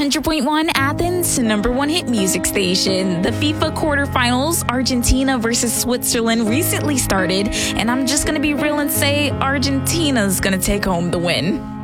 100.1 Athens, number one hit music station. The FIFA quarterfinals, Argentina versus Switzerland, recently started, and I'm just going to be real and say Argentina's going to take home the win.